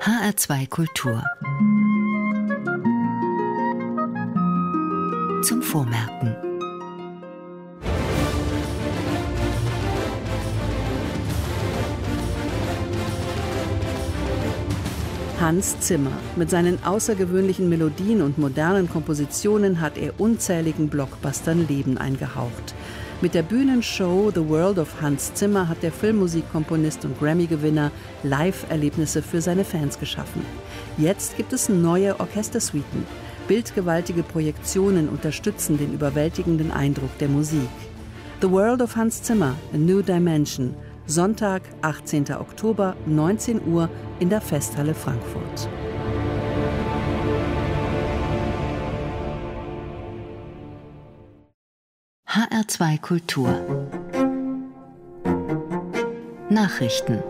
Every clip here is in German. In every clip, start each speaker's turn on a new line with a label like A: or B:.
A: HR2 Kultur. Zum Vormerken.
B: Hans Zimmer. Mit seinen außergewöhnlichen Melodien und modernen Kompositionen hat er unzähligen Blockbustern Leben eingehaucht. Mit der Bühnenshow The World of Hans Zimmer hat der Filmmusikkomponist und Grammy-Gewinner Live-Erlebnisse für seine Fans geschaffen. Jetzt gibt es neue Orchestersuiten. Bildgewaltige Projektionen unterstützen den überwältigenden Eindruck der Musik. The World of Hans Zimmer, A New Dimension. Sonntag, 18. Oktober, 19 Uhr in der Festhalle Frankfurt.
A: HR2 Kultur. Nachrichten.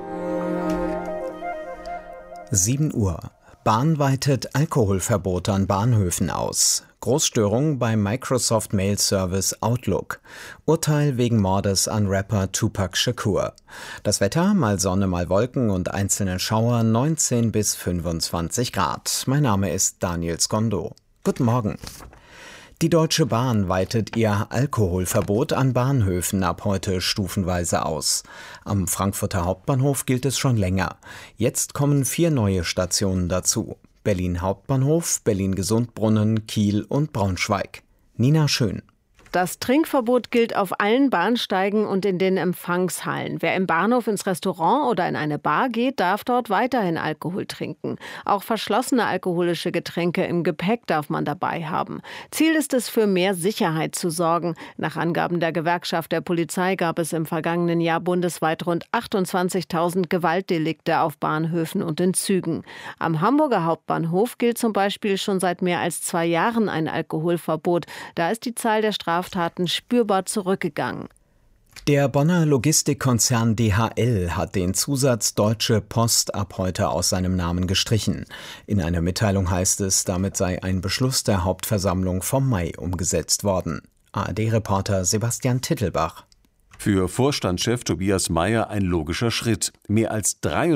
C: 7 Uhr. Bahn weitet Alkoholverbot an Bahnhöfen aus. Großstörung beim Microsoft Mail Service Outlook. Urteil wegen Mordes an Rapper Tupac Shakur. Das Wetter, mal Sonne, mal Wolken und einzelne Schauer, 19 bis 25 Grad. Mein Name ist Daniel Skondo. Guten Morgen. Die Deutsche Bahn weitet ihr Alkoholverbot an Bahnhöfen ab heute stufenweise aus. Am Frankfurter Hauptbahnhof gilt es schon länger. Jetzt kommen 4 neue Stationen dazu. Berlin Hauptbahnhof, Berlin-Gesundbrunnen, Kiel und Braunschweig. Nina Schön.
D: Das Trinkverbot gilt auf allen Bahnsteigen und in den Empfangshallen. Wer im Bahnhof ins Restaurant oder in eine Bar geht, darf dort weiterhin Alkohol trinken. Auch verschlossene alkoholische Getränke im Gepäck darf man dabei haben. Ziel ist es, für mehr Sicherheit zu sorgen. Nach Angaben der Gewerkschaft der Polizei gab es im vergangenen Jahr bundesweit rund 28.000 Gewaltdelikte auf Bahnhöfen und in Zügen. Am Hamburger Hauptbahnhof gilt zum Beispiel schon seit mehr als 2 Jahren ein Alkoholverbot. Da ist die Zahl der Straftaten spürbar zurückgegangen.
C: Der Bonner Logistikkonzern DHL hat den Zusatz Deutsche Post ab heute aus seinem Namen gestrichen. In einer Mitteilung heißt es, damit sei ein Beschluss der Hauptversammlung vom Mai umgesetzt worden. ARD-Reporter Sebastian Tittelbach.
E: Für Vorstandschef Tobias Meyer ein logischer Schritt. Mehr als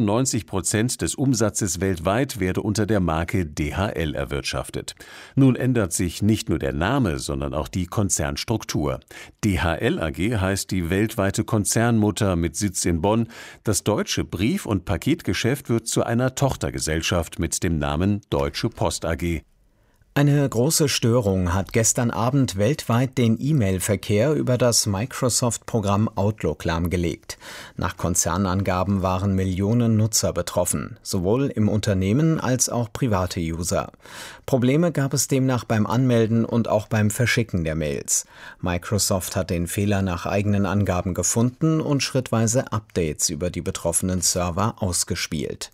E: 93% des Umsatzes weltweit werde unter der Marke DHL erwirtschaftet. Nun ändert sich nicht nur der Name, sondern auch die Konzernstruktur. DHL AG heißt die weltweite Konzernmutter mit Sitz in Bonn. Das deutsche Brief- und Paketgeschäft wird zu einer Tochtergesellschaft mit dem Namen Deutsche Post AG.
C: Eine große Störung hat gestern Abend weltweit den E-Mail-Verkehr über das Microsoft-Programm Outlook lahmgelegt. Nach Konzernangaben waren Millionen Nutzer betroffen, sowohl im Unternehmen als auch private User. Probleme gab es demnach beim Anmelden und auch beim Verschicken der Mails. Microsoft hat den Fehler nach eigenen Angaben gefunden und schrittweise Updates über die betroffenen Server ausgespielt.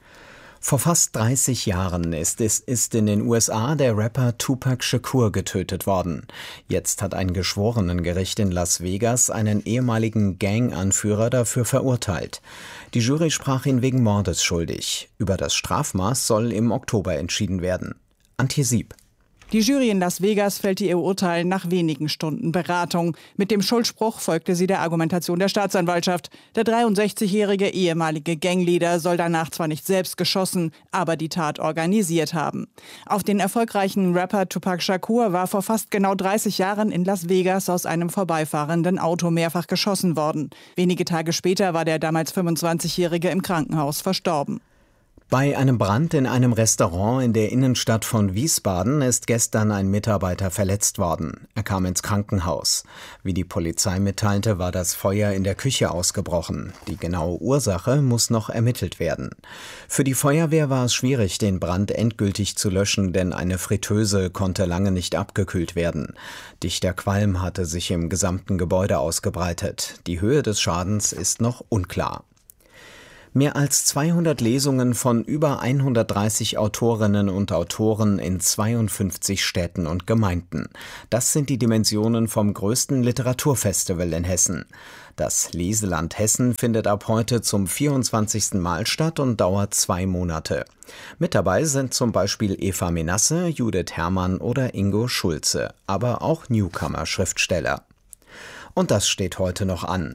C: Vor fast 30 Jahren ist in den USA der Rapper Tupac Shakur getötet worden. Jetzt hat ein Geschworenengericht in Las Vegas einen ehemaligen Gang-Anführer dafür verurteilt. Die Jury sprach ihn wegen Mordes schuldig. Über das Strafmaß soll im Oktober entschieden werden. Antje Sieb.
F: Die Jury in Las Vegas fällte ihr Urteil nach wenigen Stunden Beratung. Mit dem Schuldspruch folgte sie der Argumentation der Staatsanwaltschaft. Der 63-jährige ehemalige Gangleader soll danach zwar nicht selbst geschossen, aber die Tat organisiert haben. Auf den erfolgreichen Rapper Tupac Shakur war vor fast genau 30 Jahren in Las Vegas aus einem vorbeifahrenden Auto mehrfach geschossen worden. Wenige Tage später war der damals 25-jährige im Krankenhaus verstorben.
C: Bei einem Brand in einem Restaurant in der Innenstadt von Wiesbaden ist gestern ein Mitarbeiter verletzt worden. Er kam ins Krankenhaus. Wie die Polizei mitteilte, war das Feuer in der Küche ausgebrochen. Die genaue Ursache muss noch ermittelt werden. Für die Feuerwehr war es schwierig, den Brand endgültig zu löschen, denn eine Fritteuse konnte lange nicht abgekühlt werden. Dichter Qualm hatte sich im gesamten Gebäude ausgebreitet. Die Höhe des Schadens ist noch unklar. Mehr als 200 Lesungen von über 130 Autorinnen und Autoren in 52 Städten und Gemeinden. Das sind die Dimensionen vom größten Literaturfestival in Hessen. Das Leseland Hessen findet ab heute zum 24. Mal statt und dauert 2 Monate. Mit dabei sind zum Beispiel Eva Menasse, Judith Herrmann oder Ingo Schulze, aber auch Newcomer-Schriftsteller. Und das steht heute noch an.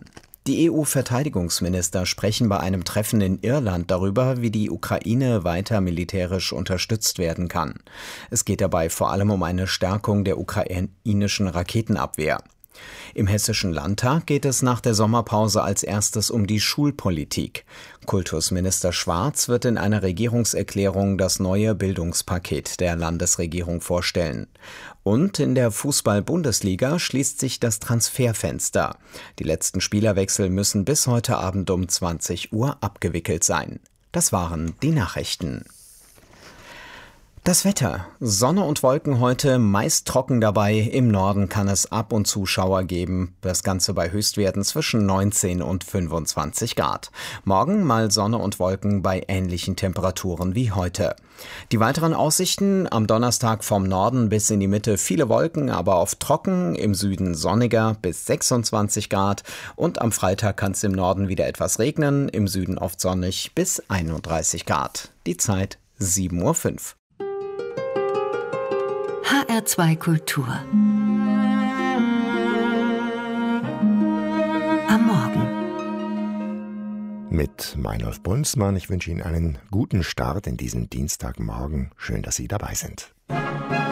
C: Die EU-Verteidigungsminister sprechen bei einem Treffen in Irland darüber, wie die Ukraine weiter militärisch unterstützt werden kann. Es geht dabei vor allem um eine Stärkung der ukrainischen Raketenabwehr. Im Hessischen Landtag geht es nach der Sommerpause als erstes um die Schulpolitik. Kultusminister Schwarz wird in einer Regierungserklärung das neue Bildungspaket der Landesregierung vorstellen. Und in der Fußball-Bundesliga schließt sich das Transferfenster. Die letzten Spielerwechsel müssen bis heute Abend um 20 Uhr abgewickelt sein. Das waren die Nachrichten. Das Wetter. Sonne und Wolken heute, meist trocken dabei. Im Norden kann es ab und zu Schauer geben. Das Ganze bei Höchstwerten zwischen 19 und 25 Grad. Morgen mal Sonne und Wolken bei ähnlichen Temperaturen wie heute. Die weiteren Aussichten: am Donnerstag vom Norden bis in die Mitte viele Wolken, aber oft trocken. Im Süden sonniger bis 26 Grad. Und am Freitag kann es im Norden wieder etwas regnen. Im Süden oft sonnig bis 31 Grad. Die Zeit 7:05 Uhr.
A: HR2 Kultur. Am Morgen.
G: Mit Meinolf Brunsmann. Ich wünsche Ihnen einen guten Start in diesen Dienstagmorgen. Schön, dass Sie dabei sind.